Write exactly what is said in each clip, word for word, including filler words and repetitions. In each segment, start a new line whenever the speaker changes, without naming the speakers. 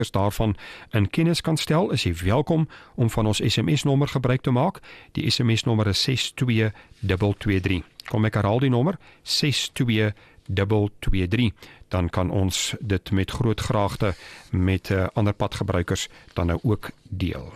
daarvan in kennis kan stel, is jy welkom om van ons S M S-nommer gebruik te maak. Die S M S-nommer is ses twee twee twee drie. Kom ek herhaal die nommer, ses twee twee twee drie. Dan kan ons dit met groot graagte met uh, ander padgebruikers dan nou ook deel.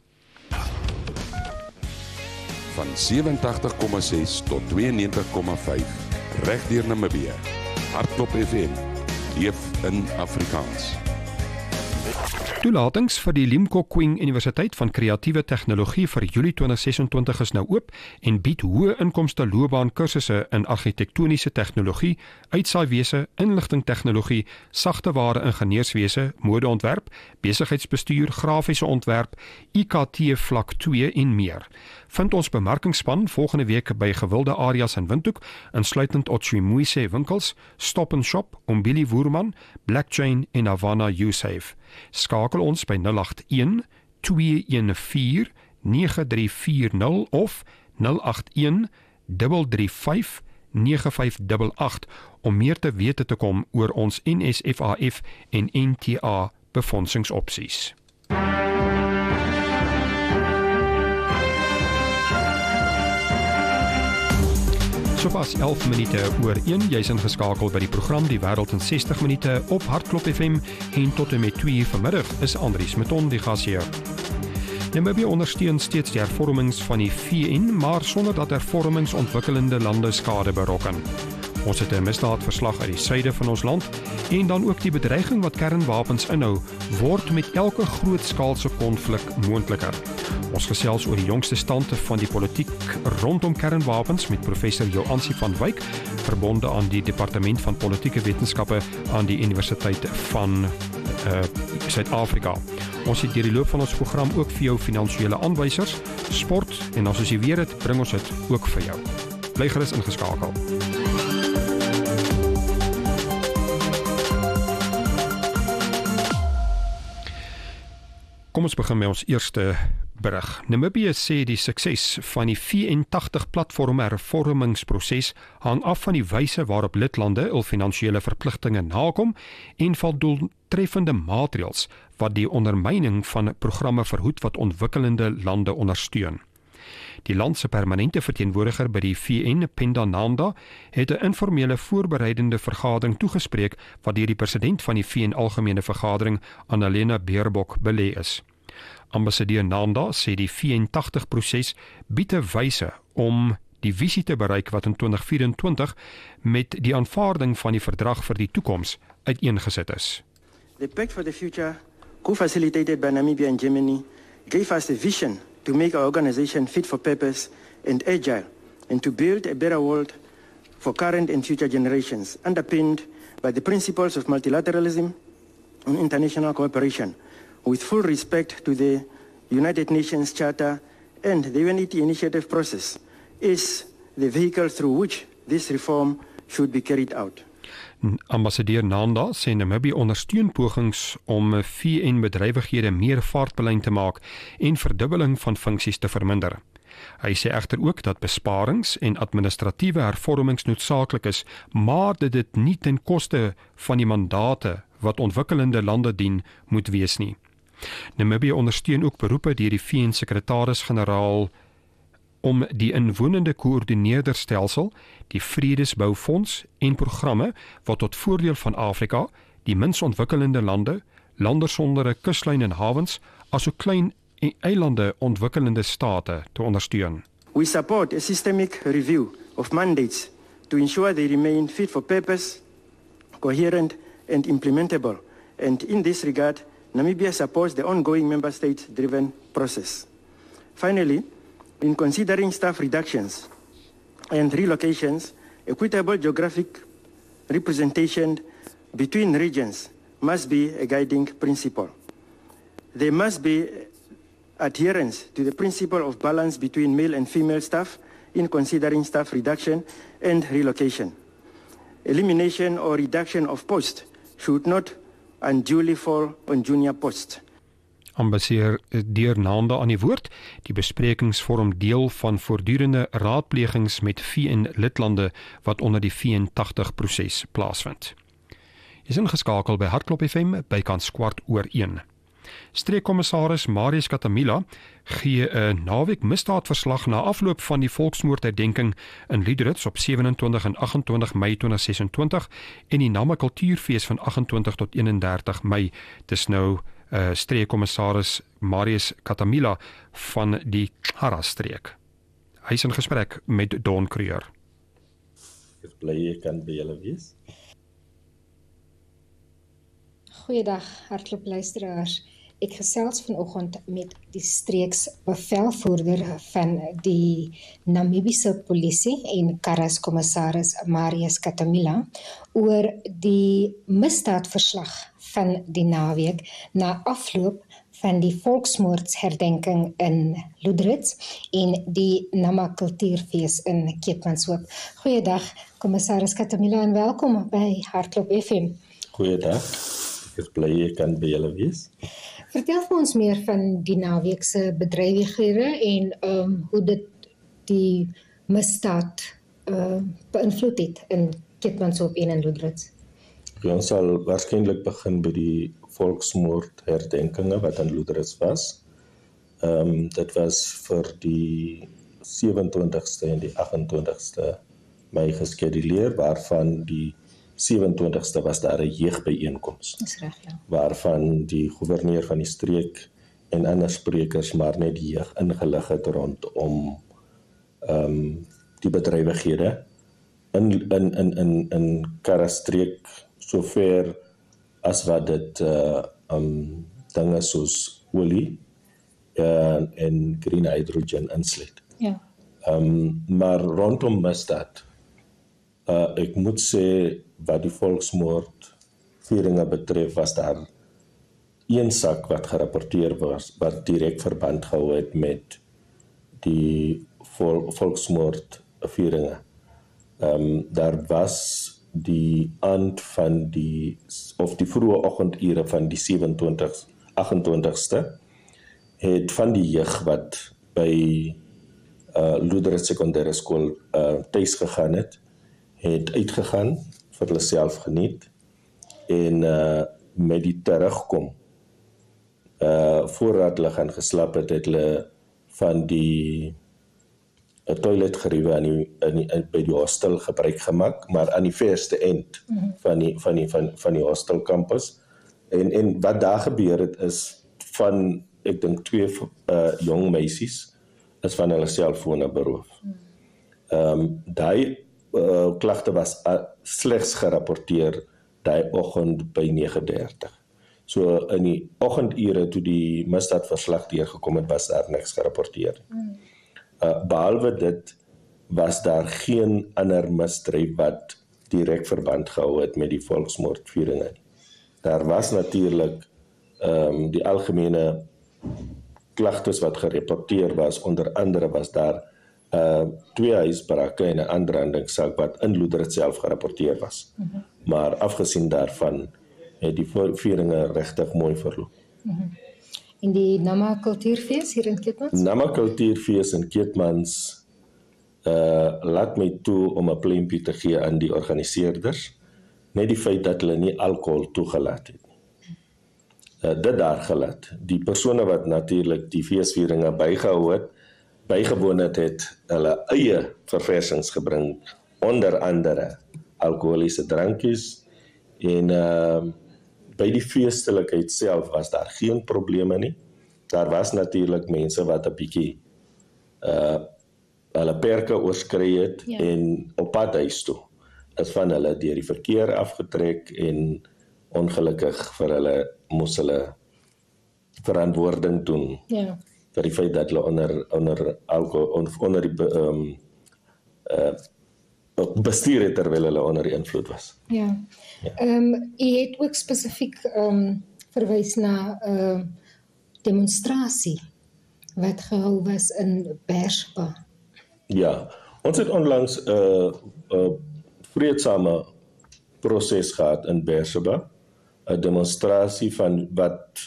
Van sewentig komma ses tot tweeënnegentig komma vyf, reg deur Namibië. Hartklop F M, leef in Afrikaans.
Toelatings vir die Limco Queen Universiteit van Kreatiewe Tegnologie vir Julie twintig ses en twintig is nou oop en bied hoë inkomste loopbaan kursusse in argitektoniese tegnologie, uitsaaiwese, inligtingtegnologie, sagteware ingenieurswese, modeontwerp, besigheidsbestuur, grafiese ontwerp, I K T vlak twee en meer. Vind ons bemarkingsspan volgende week by gewilde areas in Windhoek, insluitend Otjimuise winkels, Stop and Shop, Umbili Woerman, Blackchain en Havana Usafe. Skakel ons by nul agt een twee een vier nege drie vier nul of nul agt een drie drie vyf nege vyf agt agt om meer te wete te kom oor ons N S F A F en N T A befondsingsopsies. So pas elf minute oor een, jy is ingeskakel by die program Die Wêreld in sestig minute op Hartklop F M en tot en met twee uur vanmiddag is Andries Meton die gasheer. Namibië ondersteun steeds die hervormings van die V N, maar sonder dat hervormings ontwikkelende lande skade berokken. Ons het 'n misdaadverslag uit die suide van ons land en dan ook die bedreiging wat kernwapens inhou, word met elke grootskaalse konflik moontliker. Ons gesels oor die jongste stand van die politiek rondom kernwapens met professor Joansie van Wyk, verbonde aan die Departement van Politieke Wetenskappe aan die Universiteit van uh, Suid-Afrika. Ons het deur die loop van ons program ook vir jou finansiële aanwysers, sport en as jy weet het, bring ons dit ook vir jou. Bly gerus ingeskakel. Kom ons begin met ons eerste berig. Namibië sê die sukses van die V N agtig platform hervormingsproses hang af van die wyse waarop lidlande hul finansiële verpligtinge nakom en van doeltreffende maatreëls wat die ondermyning van programme verhoed wat ontwikkelende lande ondersteun. Die land se permanente verteenwoordiger by die V N, Penda Nanda, het 'n informele voorbereidende vergadering toegespreek wat deur die president van die V N Algemene Vergadering, Annalena Baerbock, belê is. Ambassadeur Nanda sê die V N agtig proses bied 'n wyse om die visie te bereik wat in twintig vyf en twintig met die aanvaarding van die verdrag vir die toekoms uiteengesit is.
The Pact for the Future, co-facilitated by Namibia and Germany, gave us a vision to make our organization fit for purpose and agile, and to build a better world for current and future generations, underpinned by the principles of multilateralism and international cooperation, with full respect to the United Nations Charter and the Unity Initiative process is the vehicle through which this reform should be carried out.
Ambassadeur Nanda sê Namibië ondersteun pogings om V N-bedrywighede meer vaartbelyn te maak en verdubbeling van funksies te verminder. Hy sê egter ook dat besparings en administratiewe hervormings noodsaaklik is, maar dat dit nie ten koste van die mandate wat ontwikkelende lande dien moet wees nie. Namibië ondersteun ook beroepe deur die V N-sekretaris-generaal om die inwonende koördineerderstelsel, die Vredesboufonds en programme wat tot voordeel van Afrika, die minst ontwikkelende lande, lande sonder 'n kuslyn en hawens, asook klein eilande ontwikkelende state te ondersteun.
We support a systemic review of mandates to ensure they remain fit for purpose, coherent and implementable. And in this regard, Namibia supports the ongoing member state-driven process. Finally, in considering staff reductions and relocations, equitable geographic representation between regions must be a guiding principle. There must be adherence to the principle of balance between male and female staff in considering staff reduction and relocation. Elimination or reduction of posts should not unduly fall on junior posts.
Ambassadeur Nanda aan die woord. Die besprekings vorm deel van voortdurende raadplegings met V N-lidlande wat onder die V N agtig proses plaasvind. Is ingeskakel by Hartklop F M bykans kwart oor een. Streekkommissaris Marius Katamila gee 'n naweek misdaadverslag na afloop van die volksmoordherdenking in Liederitz op sewenentwintig en achtentwintig Mei tweeduisend sesentwintig en die Nama Kultuurfees van agt-en-twintig tot eenendertig Mei. Dis nou uh, streekkommissaris Marius Katamila van die Hara streek. Hy is in gesprek met Don Kreur.
Ek is bly ek kan by julle wees.
Goeiedag, hartklop luisteraars. Ek gesels vanoggend met die streeksbevelvoerder van die Namibiese polisie en Karas kommissaris Marius Katamila oor die misdaadverslag van die naweek na afloop van die volksmoordsherdenking in Liederitz en die Nama Kultuurfees in Keetmanshoop. Goeiedag, kommissaris Katamila en welkom by Hartklop F M.
Goeiedag, ek is bly ek kan by julle wees.
Vertel vir ons meer van die naweekse bedrywighede en um, hoe dit die misdaad uh, beïnvloed het in Keetmanshoop en in Liederitz.
Ons sal waarskynlik begin by die volksmoordherdenkinge wat in Liederitz was. Um, dit was vir die sewenentwintigste en die agt-en-twintigste Mei geskeduleer, waarvan die sewenentwintigste was daar 'n jeugbyeenkoms.
Dis reg, ja.
Waarvan die gouverneur van die streek en ander sprekers maar net die jeug ingelig het rondom um, die bedrywighede in in in in in Karastreek, sover as wat dit uh, um, dinge soos olie uh, en green hydrogen insluit.
Ja.
Um, maar rondom misdaad, uh, ek moet sê wat die volksmoordvieringe betref, was daar een sak wat gerapporteer was, wat direk verband gehou het met die vol, volksmoordvieringe. Um, daar was die aand van die, of die vroeë oggendure van die sewenentwintigste, agt-en-twintigste, het van die jeug wat by uh, Liederitz Sekondêre Skool uh, tuis gegaan het, het uitgegaan, vir hulle self geniet, en uh, met die terugkom, uh, voordat hulle gaan geslap het, het hulle van die uh, toiletgeriewe aan die, aan die, by die hostel gebruik gemaak, maar aan die verste end mm-hmm. van die, van die, van, van die hostel campus. En, en wat daar gebeur het is, van, ek dink twee uh, jong meisies, is van hulle selfone beroof. Mm. Um, die uh, klagte was uh, slegs gerapporteer die oggend by nege dertig. So in die oggendure toe die misdaadverslag deurgekom het, was daar niks gerapporteer. Mm. Uh, behalwe dit was daar geen ander misdryf wat direk verband gehou het met die volksmoordvieringe. Daar was natuurlik um, die algemene klagtes wat gerapporteer was, onder andere was daar uh, twee huisbrake en 'n aanrandingssaak wat in Liederitz self gerapporteer was. Mm-hmm. Maar afgesien daarvan het die vieringe regtig mooi verloop.
Mm-hmm. En die Nama Kultuurfees hier in Keetmans?
Nama Kultuurfees in Keetmans uh, laat my toe om 'n pleintjie te gee aan die organiseerders, net die feit dat hulle nie alkohol toegelaat het. Uh, dit daar gelaat. Die persone wat natuurlik die feesvieringe bygehou het, bygewoon het, het hulle eie verversings gebring, onder andere alkoholiese drankies, en uh, by die feestelikheid self was daar geen probleme nie. Daar was natuurlik mense wat 'n bietjie uh, hulle perke oorskry het, ja. En op pad huis toe is van hulle deur die verkeer afgetrek, en ongelukkig vir hulle moes hulle verantwoording doen, ja. Vir die feit dat hulle onder, onder alcohol, onder die um, uh, bestuur het terwyl hulle onder die invloed was.
Ja. Ja. Um, jy het ook spesifiek um, verwys na 'n uh, demonstrasie wat gehou was in Beersheba.
Ja, ons het onlangs 'n uh, uh, vreedsame proses gehad in Beersheba, 'n demonstrasie van wat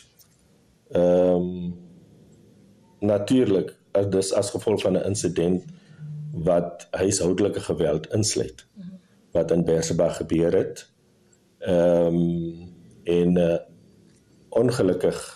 um, natuurlik dis as gevolg van 'n insident wat huishoudelike geweld insluit, wat in Beersheba gebeur het. Ehm um, en uh, ongelukkig